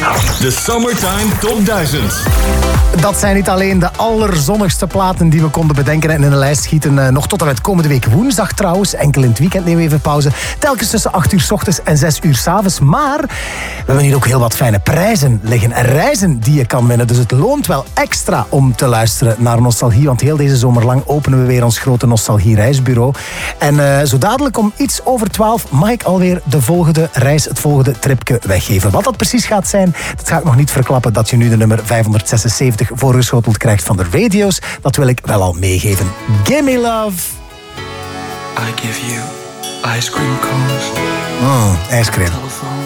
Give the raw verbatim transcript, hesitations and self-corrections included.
De Summertime Top duizend. Dat zijn niet alleen de allerzonnigste platen die we konden bedenken en in de lijst schieten. Uh, nog tot en met komende week woensdag trouwens. Enkel in het weekend nemen we even pauze. Telkens tussen acht uur 's ochtends en zes uur 's avonds. Maar we hebben hier ook heel wat fijne prijzen liggen. En reizen die je kan winnen. Dus het loont wel extra om te luisteren naar Nostalgie. Want heel deze zomer lang openen we weer ons grote Nostalgie reisbureau. En uh, zo dadelijk om iets over twaalf mag ik alweer de volgende reis, het volgende tripje weggeven. Wat dat precies gaat zijn, dat ga ik nog niet verklappen. Dat je nu de nummer vijfhonderdzesenzeventig voorgeschoteld krijgt van de radio's. Dat wil ik wel al meegeven. Gimme love. I give you ice cream cones. Mm, ijscream. Telephone.